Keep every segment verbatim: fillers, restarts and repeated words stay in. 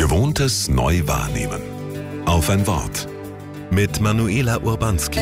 Gewohntes neu wahrnehmen. Auf ein Wort. Mit Manuela Urbanski.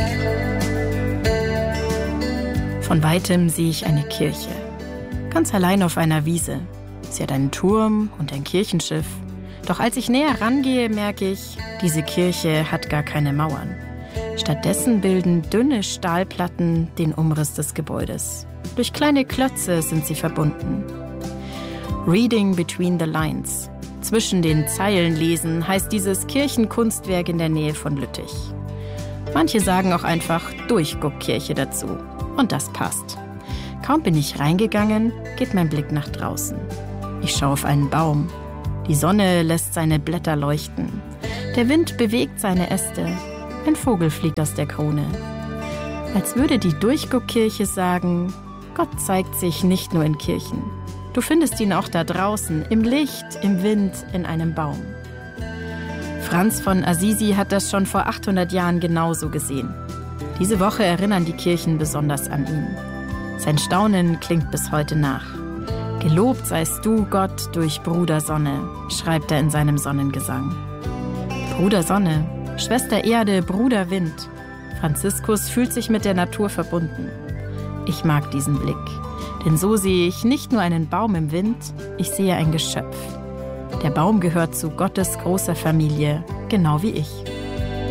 Von weitem sehe ich eine Kirche. Ganz allein auf einer Wiese. Sie hat einen Turm und ein Kirchenschiff. Doch als ich näher rangehe, merke ich, diese Kirche hat gar keine Mauern. Stattdessen bilden dünne Stahlplatten den Umriss des Gebäudes. Durch kleine Klötze sind sie verbunden. Reading between the lines. Zwischen den Zeilen lesen heißt dieses Kirchenkunstwerk in der Nähe von Lüttich. Manche sagen auch einfach Durchguckkirche dazu. Und das passt. Kaum bin ich reingegangen, geht mein Blick nach draußen. Ich schaue auf einen Baum. Die Sonne lässt seine Blätter leuchten. Der Wind bewegt seine Äste. Ein Vogel fliegt aus der Krone. Als würde die Durchguckkirche sagen, Gott zeigt sich nicht nur in Kirchen. Du findest ihn auch da draußen, im Licht, im Wind, in einem Baum. Franz von Assisi hat das schon vor achthundert Jahren genauso gesehen. Diese Woche erinnern die Kirchen besonders an ihn. Sein Staunen klingt bis heute nach. Gelobt seist du, Gott, durch Bruder Sonne, schreibt er in seinem Sonnengesang. Bruder Sonne, Schwester Erde, Bruder Wind. Franziskus fühlt sich mit der Natur verbunden. Ich mag diesen Blick, denn so sehe ich nicht nur einen Baum im Wind, ich sehe ein Geschöpf. Der Baum gehört zu Gottes großer Familie, genau wie ich.